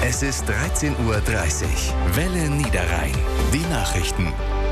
Es ist 13:30 Uhr. Welle Niederrhein. Die Nachrichten.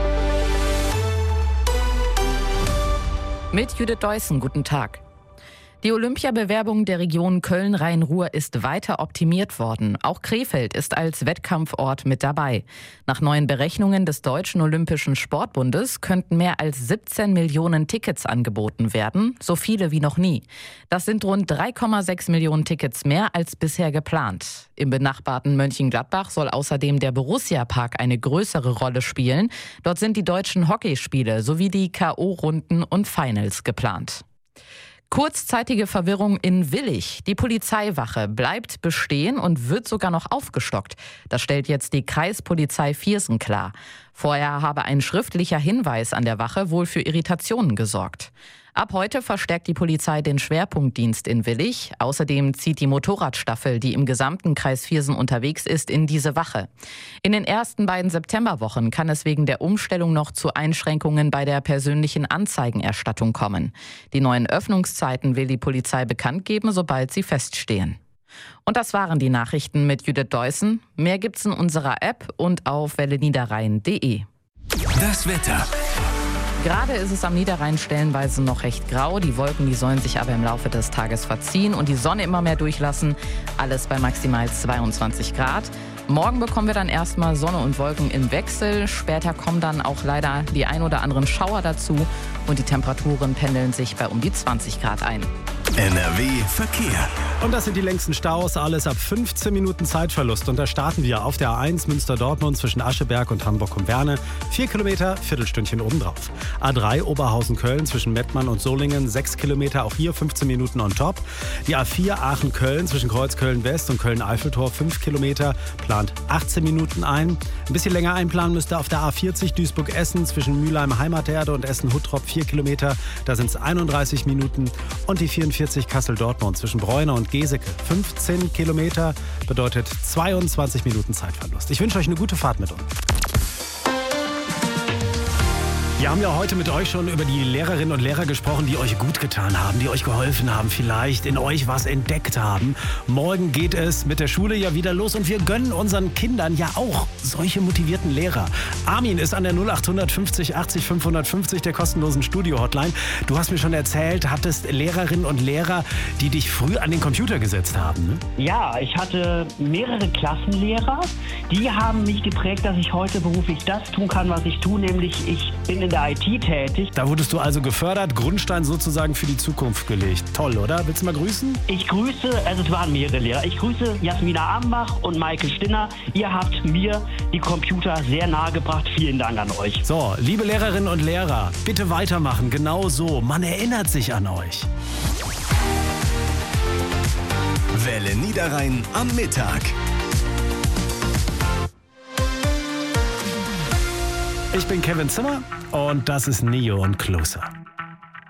Mit Judith Deussen, guten Tag. Die Olympiabewerbung der Region Köln-Rhein-Ruhr ist weiter optimiert worden. Auch Krefeld ist als Wettkampfort mit dabei. Nach neuen Berechnungen des Deutschen Olympischen Sportbundes könnten mehr als 17 Millionen Tickets angeboten werden, so viele wie noch nie. Das sind rund 3,6 Millionen Tickets mehr als bisher geplant. Im benachbarten Mönchengladbach soll außerdem der Borussia-Park eine größere Rolle spielen. Dort sind die deutschen Hockeyspiele sowie die K.O.-Runden und Finals geplant. Kurzzeitige Verwirrung in Willich. Die Polizeiwache bleibt bestehen und wird sogar noch aufgestockt. Das stellt jetzt die Kreispolizei Viersen klar. Vorher habe ein schriftlicher Hinweis an der Wache wohl für Irritationen gesorgt. Ab heute verstärkt die Polizei den Schwerpunktdienst in Willich. Außerdem zieht die Motorradstaffel, die im gesamten Kreis Viersen unterwegs ist, in diese Wache. In den ersten beiden Septemberwochen kann es wegen der Umstellung noch zu Einschränkungen bei der persönlichen Anzeigenerstattung kommen. Die neuen Öffnungszeiten will die Polizei bekannt geben, sobald sie feststehen. Und das waren die Nachrichten mit Judith Deussen. Mehr gibt's in unserer App und auf welleniederrhein.de. Das Wetter. Gerade ist es am Niederrhein stellenweise noch recht grau. Die Wolken, die sollen sich aber im Laufe des Tages verziehen und die Sonne immer mehr durchlassen. Alles bei maximal 22 Grad. Morgen bekommen wir dann erstmal Sonne und Wolken im Wechsel. Später kommen dann auch leider die ein oder anderen Schauer dazu. Und die Temperaturen pendeln sich bei um die 20 Grad ein. NRW Verkehr. Und das sind die längsten Staus, alles ab 15 Minuten Zeitverlust. Und da starten wir auf der A1 Münster-Dortmund zwischen Ascheberg und Hamburg-Kumperne. 4 Kilometer, Viertelstündchen obendrauf. A3 Oberhausen-Köln zwischen Mettmann und Solingen, 6 Kilometer, auch hier 15 Minuten on top. Die A4 Aachen-Köln zwischen Kreuzköln-West und Köln-Eiffeltor, 5 Kilometer, plant 18 Minuten ein. Ein bisschen länger einplanen müsst ihr auf der A40 Duisburg-Essen zwischen Mülheim-Heimaterde und Essen-Huttrop, 4 Kilometer, da sind es 31 Minuten. Und die 44 Kassel-Dortmund zwischen Bräuner und Geseke, 15 Kilometer, bedeutet 22 Minuten Zeitverlust. Ich wünsche euch eine gute Fahrt mit uns. Wir haben ja heute mit euch schon über die Lehrerinnen und Lehrer gesprochen, die euch gut getan haben, die euch geholfen haben, vielleicht in euch was entdeckt haben. Morgen geht es mit der Schule ja wieder los und wir gönnen unseren Kindern ja auch solche motivierten Lehrer. Armin ist an der 0800 50 80 550 der kostenlosen Studio-Hotline. Du hast mir schon erzählt, hattest Lehrerinnen und Lehrer, die dich früh an den Computer gesetzt haben, ne? Ja, ich hatte mehrere Klassenlehrer, die haben mich geprägt, dass ich heute beruflich das tun kann, was ich tue, nämlich ich bin in der IT tätig. Da wurdest du also gefördert, Grundstein sozusagen für die Zukunft gelegt. Toll, oder? Willst du mal grüßen? Ich grüße, also es waren mehrere Lehrer. Ich grüße Jasmina Ambach und Maike Stinner. Ihr habt mir die Computer sehr nahe gebracht. Vielen Dank an euch. So, liebe Lehrerinnen und Lehrer, bitte weitermachen. Genau so. Man erinnert sich an euch. Welle Niederrhein am Mittag. Ich bin Kevin Zimmer und das ist Neo und Closer.